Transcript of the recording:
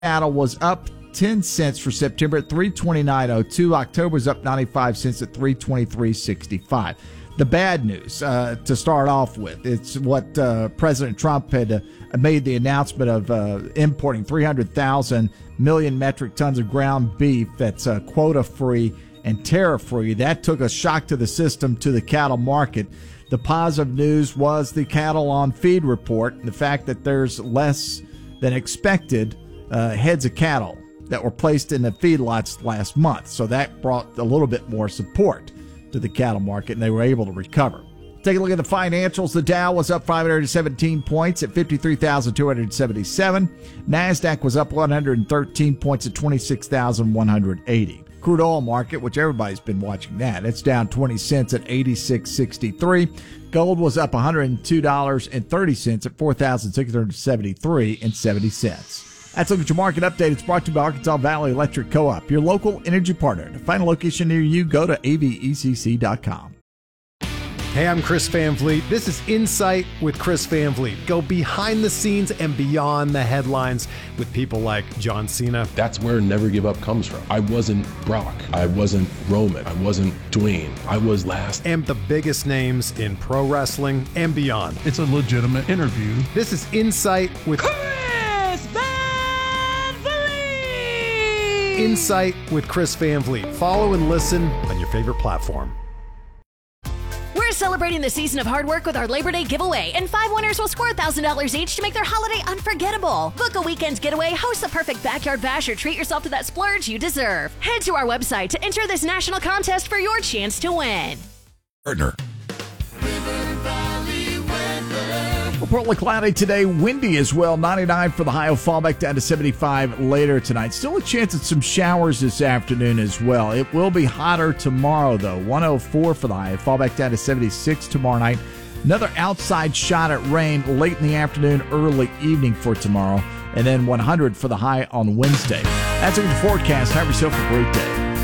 cattle was up 10 cents for September at 329.02. October was up 95 cents at 323.65. The bad news to start off with, it's what President Trump had made the announcement of importing 300,000 million metric tons of ground beef that's quota-free and tariff-free. That took a shock to the system, to the cattle market. The positive news was the cattle on feed report, the fact that there's less than expected heads of cattle that were placed in the feedlots last month. So that brought a little bit more support to the cattle market, and they were able to recover. Take a look at the financials. The Dow was up 517 points at 53,277. NASDAQ was up 113 points at 26,180. Crude oil market, which everybody's been watching that, it's down 20 cents at 86.63. Gold was up $102.30 at 4,673.70. That's a look at your market update. It's brought to you by Arkansas Valley Electric Co-op, your local energy partner. To find a location near you, go to avecc.com. Hey, I'm Chris Van Vliet. This is Insight with Chris Van Vliet. Go behind the scenes and beyond the headlines with people like John Cena. That's where Never Give Up comes from. I wasn't Brock. I wasn't Roman. I wasn't Dwayne. I was last. And the biggest names in pro wrestling and beyond. It's a legitimate interview. This is Insight with Chris Van Vliet. Insight with Chris Van Vliet. Follow and listen on your favorite platform. We're celebrating the season of hard work with our Labor Day giveaway, and 5 winners will score $1,000 each to make their holiday unforgettable. Book a weekend getaway, host the perfect backyard bash, or treat yourself to that splurge you deserve. Head to our website to enter this national contest for your chance to win. Partner. Well, partly cloudy today, windy as well. 99 for the high, will fall back down to 75 later tonight. Still a chance at some showers this afternoon as well. It will be hotter tomorrow, though. 104 for the high, fall back down to 76 tomorrow night. Another outside shot at rain late in the afternoon, early evening for tomorrow. And then 100 for the high on Wednesday. That's a good forecast. Have yourself a great day.